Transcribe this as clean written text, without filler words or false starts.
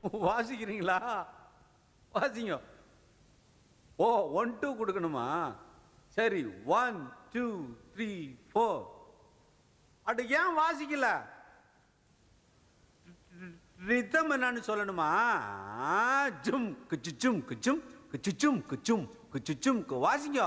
வாசிக்கிறீங்களா? வாசிங்க. ஓ 1 2 கொடுக்கணுமா? சரி 1 2 3 4. அட ஏன் வாசிக்கல? ரிதம் என்னன்னு சொல்லணுமா? ஜும் கிச்சும் கிச்சும் கிச்சும் கிச்சும் கிச்சும் வாசிங்க.